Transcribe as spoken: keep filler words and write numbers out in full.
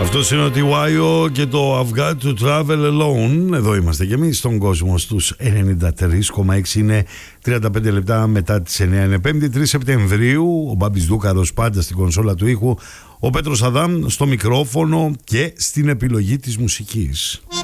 Αυτός είναι ο τι γουάι ο και το I've got to travel alone. Εδώ είμαστε και εμείς στον κόσμο στους ενενήντα τρία κόμμα έξι. Είναι τριάντα πέντε λεπτά μετά τις εννιά. Είναι πέμπτη τρεις Σεπτεμβρίου. Ο Μπάμπης Δούκαρος πάντα στην κονσόλα του ήχου. Ο Πέτρος Αδάμ στο μικρόφωνο και στην επιλογή της μουσικής.